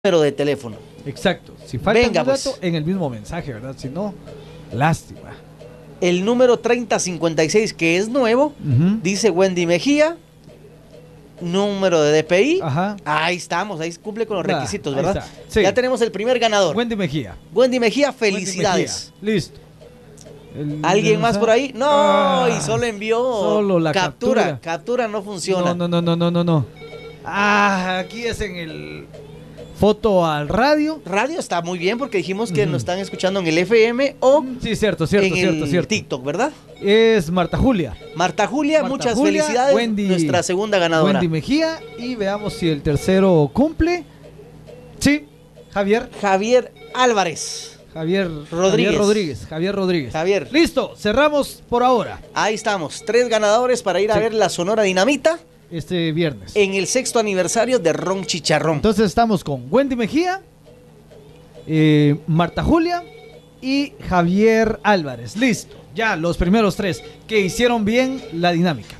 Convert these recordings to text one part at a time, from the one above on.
número de teléfono. Exacto. Si falta Venga, un dato, pues. en el mismo mensaje, ¿verdad? Si no, lástima. El número 3056, que es nuevo, dice Wendy Mejía. Número de DPI. Ajá. Ahí estamos, ahí cumple con los Ah, requisitos, ahí ¿verdad? está. Sí. Ya tenemos el primer ganador. Wendy Mejía. Wendy Mejía, felicidades. Wendy Mejía. Listo. ¿Alguien más por ahí? No, y solo envió solo la captura. Captura no funciona. No. Aquí es en el foto al radio. Radio está muy bien porque dijimos que nos están escuchando en el FM o Sí, cierto. en el TikTok, ¿verdad? Es Marta Julia. Marta Julia, Marta muchas Julia, felicidades. Wendy, nuestra segunda ganadora. Wendy Mejía. Y veamos si el tercero cumple. Sí, Javier Álvarez. Javier Javier. Rodríguez. Listo, cerramos por ahora. Ahí estamos, 3 ganadores para ir a ver la Sonora Dinamita este viernes. en el 6º aniversario de Ron Chicharrón. Entonces estamos con Wendy Mejía, Marta Julia y Javier Álvarez. Listo, ya los primeros 3 que hicieron bien la dinámica.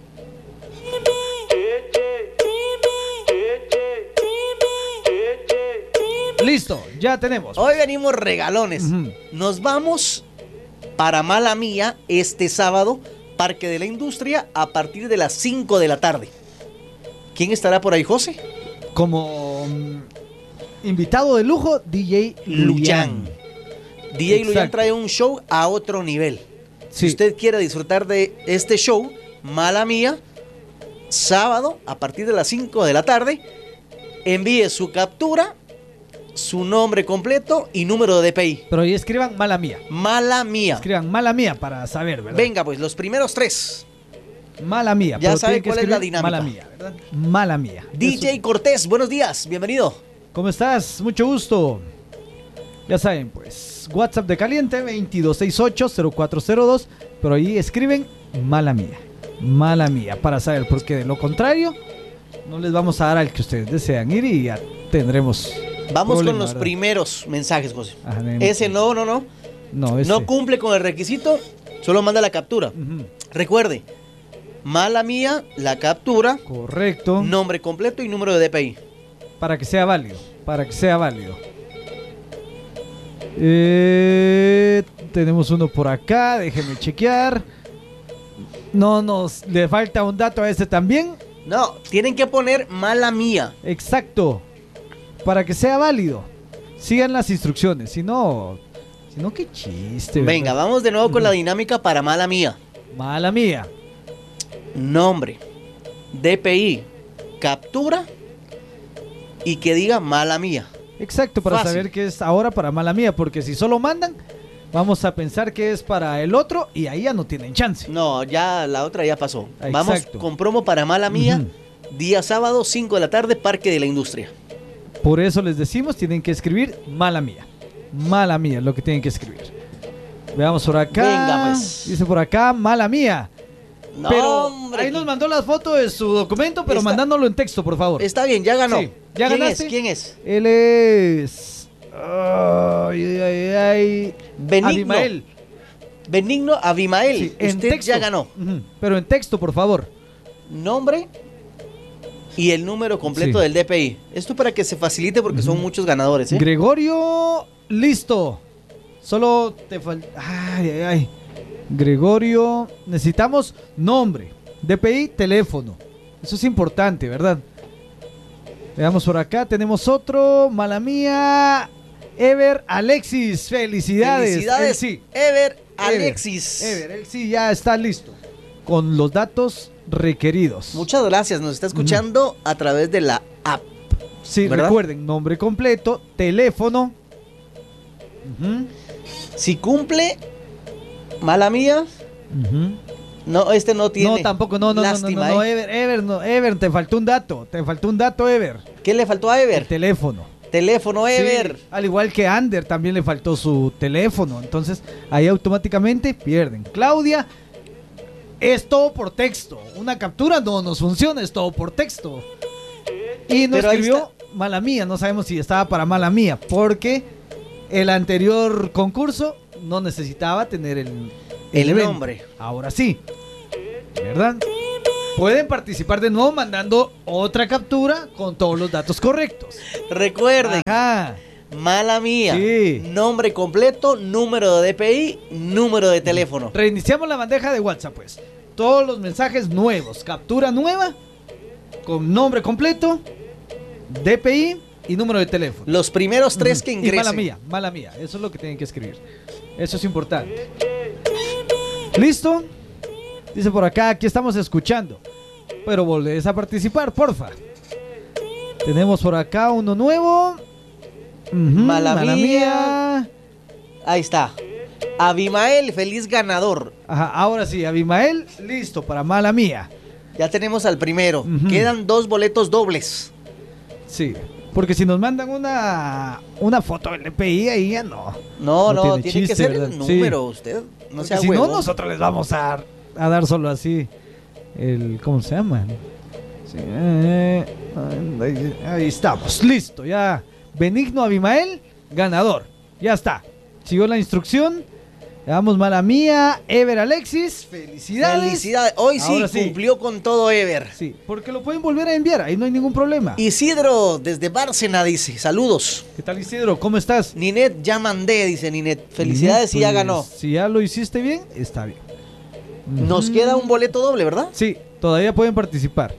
Listo, ya tenemos. Hoy venimos regalones. Nos vamos para Mala Mía este sábado, Parque de la Industria, a partir de las 5 de la tarde. ¿Quién estará por ahí, José? Como invitado de lujo, DJ Luyan. DJ Luyan trae un show a otro nivel. Si usted quiere disfrutar de este show, Mala Mía, sábado, a partir de las 5 de la tarde, envíe su captura, su nombre completo y número de DPI. Pero ahí escriban Mala Mía. Mala Mía. Escriban Mala Mía para saber, ¿verdad? Venga, pues, los primeros 3. Mala Mía. Ya sabe cuál es la dinámica. Mala Mía, ¿verdad? Mala Mía. DJ Eso. Cortés, buenos días, bienvenido. ¿Cómo estás? Mucho gusto. Ya saben, pues, WhatsApp de Caliente 2268-0402, pero ahí escriben Mala Mía, para saber, porque de lo contrario, no les vamos a dar al que ustedes desean ir y ya tendremos... Vamos problema, con los ¿verdad? primeros mensajes, José. Ajá, Ese no. ese. No cumple con el requisito, solo manda la captura. Recuerde, Mala Mía, la captura. Correcto. Nombre completo y número de DPI. Para que sea válido. Tenemos uno por acá, déjeme chequear. Le falta un dato a este también. No, tienen que poner Mala Mía. Exacto. Para que sea válido. Sigan las instrucciones. Si no, qué chiste. Venga, ¿verdad? vamos de nuevo con la dinámica para Mala Mía. Mala Mía. Nombre, DPI, captura y que diga Mala Mía. Exacto, para Fácil. saber que es ahora para Mala Mía. Porque si solo mandan, vamos a pensar que es para el otro y ahí ya no tienen chance. No, ya la otra ya pasó. Exacto. Vamos con promo para Mala Mía, día sábado, 5 de la tarde, Parque de la Industria. Por eso les decimos, tienen que escribir Mala Mía. Mala Mía es lo que tienen que escribir. Veamos por acá. Venga, pues. Dice por acá, Mala Mía. No, Pero hombre. ahí nos mandó las fotos de su documento, pero mandándolo en texto, por favor. Está bien, ya ganó. Sí, ¿ya ¿Quién ganaste? es? ¿Quién es? Él es... Ay. Benigno. Abimael. Benigno Abimael. Sí, en Usted texto. ya ganó. Pero en texto, por favor. Nombre y el número completo del DPI. Esto para que se facilite porque son muchos ganadores, ¿eh? Gregorio, listo. Solo te falta... Ay. Gregorio, necesitamos nombre, DPI, teléfono. Eso es importante, ¿verdad? Veamos por acá, tenemos otro. Mala Mía, Ever Alexis, felicidades. Felicidades, Él sí. Ever Alexis. Él sí ya está listo con los datos requeridos. Muchas gracias, nos está escuchando a través de la app. Sí, ¿verdad? recuerden, nombre completo, teléfono. Si cumple, Mala Mía. No, este no tiene. No, tampoco, no, Lástima, no, ¿eh? Ever, te faltó un dato, Ever. ¿Qué le faltó a El Ever? teléfono. Teléfono Ever. Sí, al igual que Ander, también le faltó su teléfono. Entonces, ahí automáticamente pierden. Claudia, es todo por texto. Una captura no nos funciona, es todo por texto. Y nos Pero ahí escribió Mala Mía, no sabemos si estaba para Mala Mía, porque el anterior concurso no necesitaba tener el El evento. nombre. Ahora sí, ¿verdad? pueden participar de nuevo mandando otra captura con todos los datos correctos. Recuerden, mala mía, nombre completo, número de DPI, número de teléfono. Reiniciamos la bandeja de WhatsApp, pues. Todos los mensajes nuevos, captura nueva, con nombre completo, DPI y número de teléfono. Los primeros 3 que ingresen. Y mala mía, eso es lo que tienen que escribir. Eso es importante. ¿Listo? Dice por acá, aquí estamos escuchando. Pero volvés a participar, porfa. Tenemos por acá uno nuevo. Mala mía. Ahí está. Abimael, feliz ganador. Ajá, ahora sí, Abimael, listo para mala mía. Ya tenemos al primero. Quedan 2 boletos dobles. Sí, porque si nos mandan una foto del DPI, ahí ya no. No, tiene chiste, que ser ¿verdad? El número, usted no sea si huevo. no, nosotros les vamos a dar solo así ¿cómo se llama? Sí, ahí estamos, listo, ya. Benigno Abimael, ganador. Ya está. Siguió la instrucción. Le damos mala mía. Ever Alexis, felicidades. Hoy sí cumplió con todo Ever. Sí, porque lo pueden volver a enviar, ahí no hay ningún problema. Isidro, desde Bárcena, dice, saludos. ¿Qué tal, Isidro? ¿Cómo estás? Ninet, ya mandé, dice Ninet. Felicidades, pues, y ya ganó. Si ya lo hiciste bien, está bien. Nos queda un boleto doble, ¿verdad? Sí, todavía pueden participar.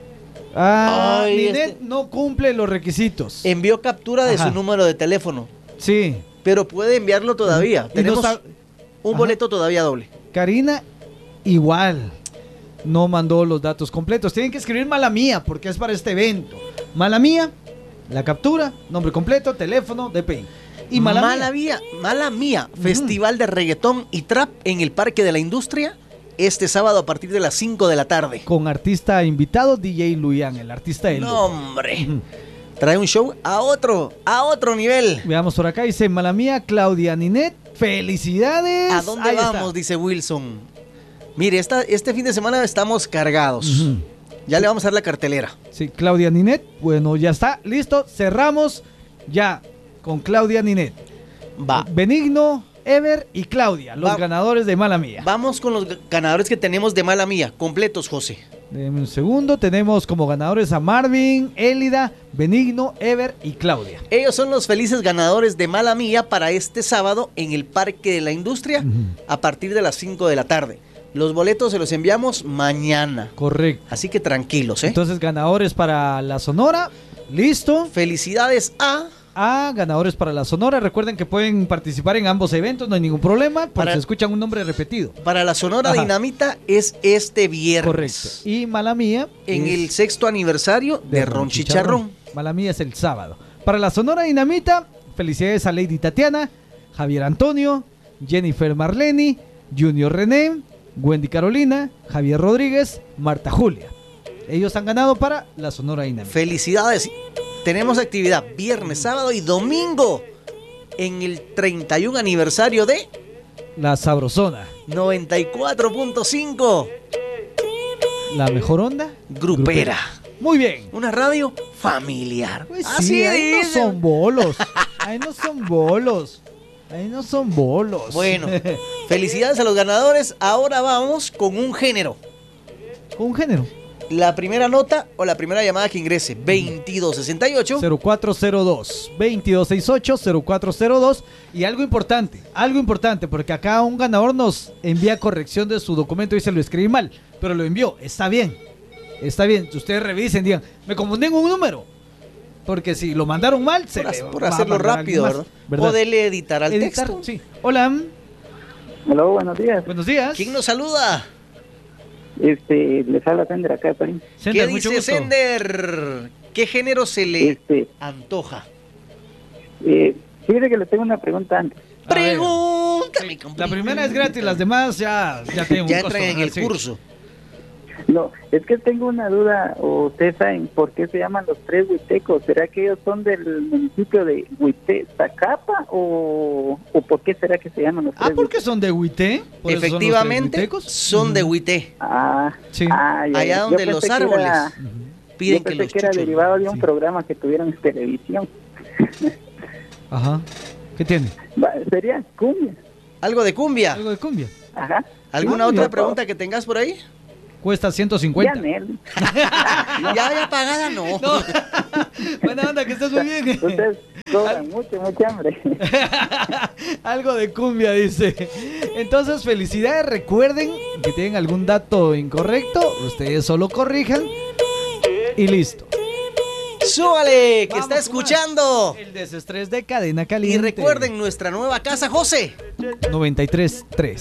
Ninet no cumple los requisitos. Envió captura de su número de teléfono. Sí. Pero puede enviarlo todavía. Tenemos un boleto todavía doble. Karina, igual. No mandó los datos completos. Tienen que escribir mala mía porque es para este evento. Mala mía, la captura, nombre completo, teléfono, DPI. Y mala mía. Festival de reggaetón y trap en el Parque de la Industria. Este sábado a partir de las 5 de la tarde. Con artista invitado, DJ Luyan, el artista del No, hombre. Trae un show a otro nivel. Veamos por acá, dice mala mía, Claudia Ninet. ¡Felicidades! ¿A dónde vamos? Dice Wilson. Mire, este fin de semana estamos cargados. Ya le vamos a dar la cartelera. Sí, Claudia Ninet. Bueno, ya está, listo. Cerramos ya con Claudia Ninet. Va. Benigno, Ever y Claudia, los ganadores de mala mía. Vamos con los ganadores que tenemos de mala mía, completos, José. Deme un segundo, tenemos como ganadores a Marvin, Élida, Benigno, Ever y Claudia. Ellos son los felices ganadores de mala mía para este sábado en el Parque de la Industria a partir de las 5 de la tarde. Los boletos se los enviamos mañana. Correcto. Así que tranquilos, ¿eh? Entonces, ganadores para la Sonora, listo. Felicidades a ganadores para la Sonora. Recuerden que pueden participar en ambos eventos, no hay ningún problema, porque se escuchan un nombre repetido. Para la Sonora Dinamita es este viernes. Correcto. Y mala mía en el 6º aniversario de Ron Chicharrón. Mala mía es el sábado. Para la Sonora Dinamita, felicidades a Lady Tatiana, Javier Antonio, Jennifer Marleni, Junior René, Wendy Carolina, Javier Rodríguez, Marta Julia. Ellos han ganado para la Sonora Dinamita. Felicidades. Tenemos actividad viernes, sábado y domingo en el 31 aniversario de La Sabrosona 94.5. La mejor onda grupera. Muy bien. Una radio familiar. Pues sí, ahí no son bolos. Ahí no son bolos. Ahí no son bolos. Bueno, felicidades a los ganadores. Ahora vamos con un género. ¿Con un género? La primera nota o la primera llamada que ingrese, 2268 0402 2268 0402. Y algo importante, porque acá un ganador nos envía corrección de su documento y se lo escribí mal, pero lo envió, está bien. Ustedes revisen, digan, me confundí en un número, porque si lo mandaron mal, por hacerlo rápido, ¿verdad? Podele editar al texto. Sí. Hola. Hola, buenos días. Buenos días. ¿Quién nos saluda? Les habla Sender acá de París. ¿Qué dice Sender? ¿Qué género se le antoja? Fíjate que le tengo una pregunta antes. Pregúntame. La primera es gratis, las demás ya tengo ya entran en el curso. No, es que tengo una duda, o ustedes saben por qué se llaman los tres huitecos. ¿Será que ellos son del municipio de Zacapa o por qué será que se llaman los tres? ¿Por qué son de Huité? Efectivamente, son de Huité. Sí. Allá donde los árboles piden que los era derivado de un programa que tuvieron en televisión. Ajá. ¿Qué tiene? Sería cumbia. ¿Algo de cumbia? Algo de cumbia. Ajá. ¿Alguna otra pregunta que tengas por ahí? Cuesta 150. Ya, Nel. Ya pagada, no. Buena onda, que estás muy bien. Ustedes cobran mucha hambre. Algo de cumbia, dice. Entonces, felicidades. Recuerden que tienen algún dato incorrecto, ustedes solo corrijan y listo. ¡Súbale! Que Vamos, está escuchando. El desestrés de Cadena Caliente. Y recuerden nuestra nueva casa, José. 93.3.